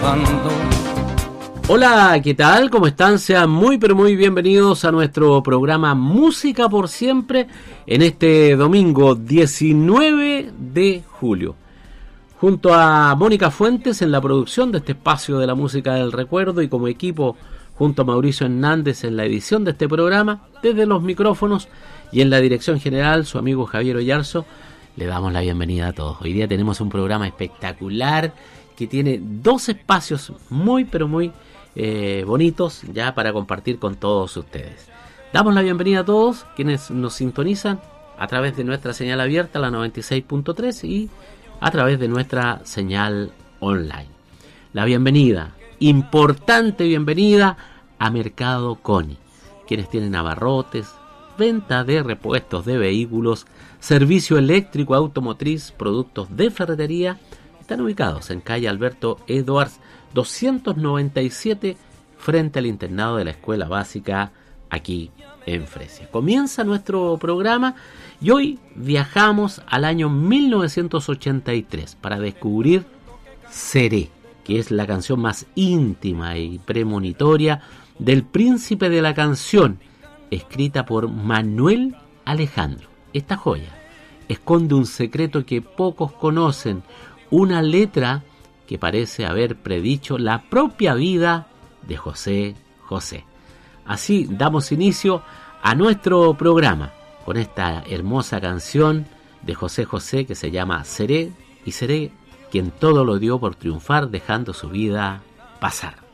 fondo. Hola, ¿qué tal? ¿Cómo están? Sean muy pero muy bienvenidos a nuestro programa Música por Siempre en este domingo 19 de julio. Junto a Mónica Fuentes en la producción de este espacio de la música del recuerdo y como equipo junto a Mauricio Hernández en la edición de este programa, desde los micrófonos y en la dirección general, su amigo Javier Oyarzo, le damos la bienvenida a todos. Hoy día tenemos un programa espectacular que tiene dos espacios muy pero muy bonitos ya para compartir con todos ustedes. Damos la bienvenida a todos quienes nos sintonizan a través de nuestra señal abierta, la 96.3, y a través de nuestra señal online. La bienvenida, importante bienvenida a Mercado Coni, quienes tienen abarrotes, venta de repuestos de vehículos, servicio eléctrico, automotriz, productos de ferretería. Están ubicados en calle Alberto Edwards 297 frente al internado de la escuela básica aquí en Fresia. Comienza nuestro programa y hoy viajamos al año 1983 para descubrir Seré, que es la canción más íntima y premonitoria del príncipe de la canción, escrita por Manuel Alejandro. Esta joya esconde un secreto que pocos conocen, una letra que parece haber predicho la propia vida de José José. Así damos inicio a nuestro programa con esta hermosa canción de José José que se llama Seré, y seré quien todo lo dio por triunfar dejando su vida pasar.